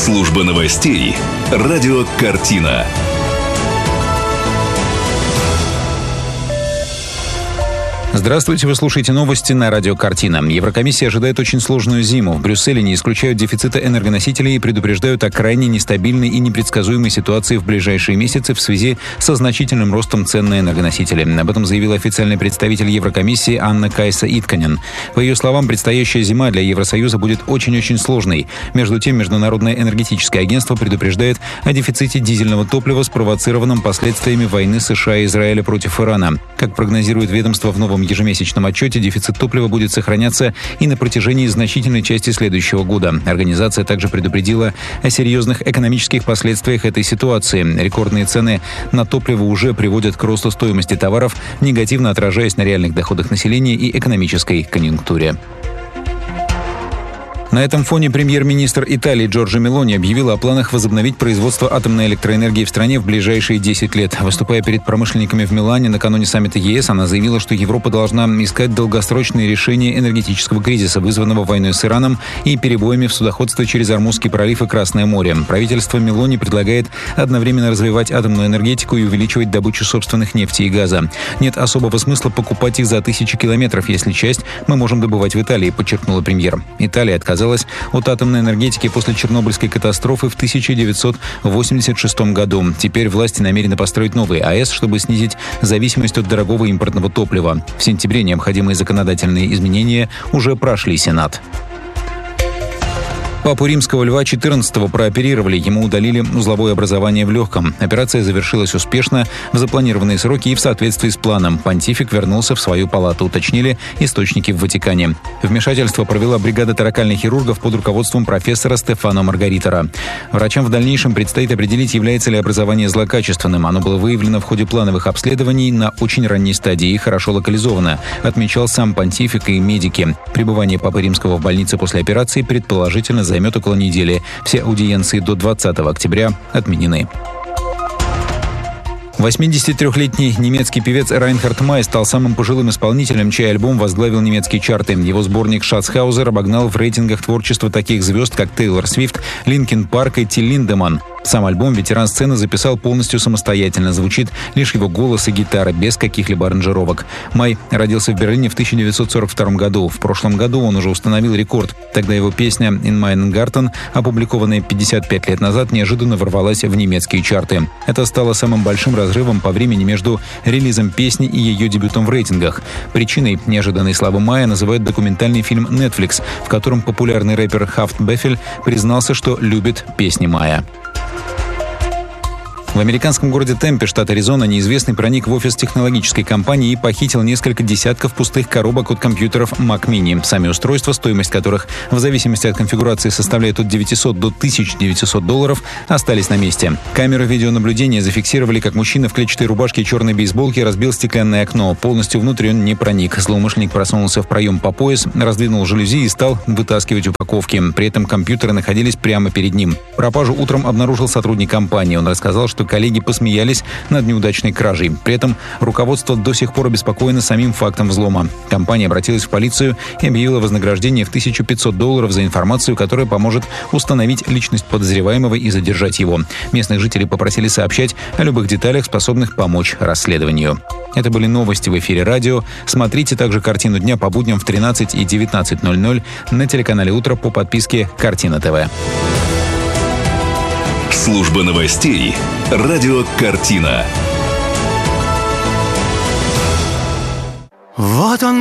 Служба новостей. Радио «Картина». Здравствуйте, вы слушаете новости на радио «Картина». Еврокомиссия ожидает очень сложную зиму. В Брюсселе не исключают дефицита энергоносителей и предупреждают о крайне нестабильной и непредсказуемой ситуации в ближайшие месяцы в связи со значительным ростом цен на энергоносители. Об этом заявил официальный представитель Еврокомиссии Анна-Кайса Итканен. По ее словам, предстоящая зима для Евросоюза будет очень-очень сложной. Между тем, Международное энергетическое агентство предупреждает о дефиците дизельного топлива, спровоцированном последствиями войны США и Израиля против Ирана. Как прогнозирует ведомство в новом ежемесячном отчете, дефицит топлива будет сохраняться и на протяжении значительной части следующего года. Организация также предупредила о серьезных экономических последствиях этой ситуации. Рекордные цены на топливо уже приводят к росту стоимости товаров, негативно отражаясь на реальных доходах населения и экономической конъюнктуре. На этом фоне премьер-министр Италии Джорджа Мелони объявила о планах возобновить производство атомной электроэнергии в стране в ближайшие 10 лет. Выступая перед промышленниками в Милане накануне саммита ЕС, она заявила, что Европа должна искать долгосрочные решения энергетического кризиса, вызванного войной с Ираном и перебоями в судоходстве через Ормузский пролив и Красное море. Правительство Мелони предлагает одновременно развивать атомную энергетику и увеличивать добычу собственных нефти и газа. Нет особого смысла покупать их за тысячи километров, если часть мы можем добывать в Италии, подчеркнула премьер. Италия отказалась от атомной энергетики после Чернобыльской катастрофы в 1986 году. Теперь власти намерены построить новые АЭС, чтобы снизить зависимость от дорогого импортного топлива. В сентябре необходимые законодательные изменения уже прошли Сенат. Папу Римского Льва XIV прооперировали, ему удалили узловое образование в легком. Операция завершилась успешно, в запланированные сроки и в соответствии с планом. Понтифик вернулся в свою палату, уточнили источники в Ватикане. Вмешательство провела бригада торакальных хирургов под руководством профессора Стефано Маргаритора. Врачам в дальнейшем предстоит определить, является ли образование злокачественным. Оно было выявлено в ходе плановых обследований на очень ранней стадии и хорошо локализовано, отмечал сам понтифик и медики. Пребывание Папы Римского в больнице после операции предположительно займет около недели. Все аудиенции до 20 октября отменены. 83-летний немецкий певец Райнхард Май стал самым пожилым исполнителем, чей альбом возглавил немецкие чарты. Его сборник «Шацхаузер» обогнал в рейтингах творчество таких звезд, как Тейлор Свифт, Линкин Парк и Тиль Линдеманн. Сам альбом ветеран сцены записал полностью самостоятельно. Звучит лишь его голос и гитара, без каких-либо аранжировок. Май родился в Берлине в 1942 году. В прошлом году он уже установил рекорд. Тогда его песня «In Meinen Garten», опубликованная 55 лет назад, неожиданно ворвалась в немецкие чарты. Это стало самым большим разрывом по времени между релизом песни и ее дебютом в рейтингах. Причиной неожиданной славы Мая называют документальный фильм Netflix, в котором популярный рэпер Хафт Бефель признался, что любит песни Мая. В американском городе Темпе, штат Аризона, неизвестный проник в офис технологической компании и похитил несколько десятков пустых коробок от компьютеров Mac Mini. Сами устройства, стоимость которых в зависимости от конфигурации составляет от $900 до $1900, остались на месте. Камеры видеонаблюдения зафиксировали, как мужчина в клетчатой рубашке и черной бейсболке разбил стеклянное окно. Полностью внутрь он не проник. Злоумышленник просунулся в проем по пояс, раздвинул жалюзи и стал вытаскивать упаковки. При этом компьютеры находились прямо перед ним. Пропажу утром обнаружил сотрудник компании. Он рассказал, что коллеги посмеялись над неудачной кражей. При этом руководство до сих пор обеспокоено самим фактом взлома. Компания обратилась в полицию и объявила вознаграждение в $1500 за информацию, которая поможет установить личность подозреваемого и задержать его. Местных жителей попросили сообщать о любых деталях, способных помочь расследованию. Это были новости в эфире радио. Смотрите также «Картину дня» по будням в 13 и 19:00 на телеканале «Утро» по подписке «Картина ТВ». Служба новостей. Радио «Картина». Вот он.